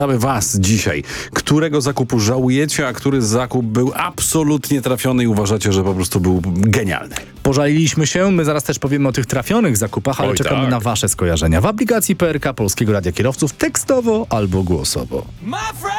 Aby was dzisiaj, którego zakupu żałujecie, a który zakup był absolutnie trafiony i uważacie, że po prostu był genialny. Pożaliliśmy się, my zaraz też powiemy o tych trafionych zakupach, ale Oj, czekamy tak. na wasze skojarzenia w aplikacji PRK Polskiego Radia Kierowców tekstowo albo głosowo.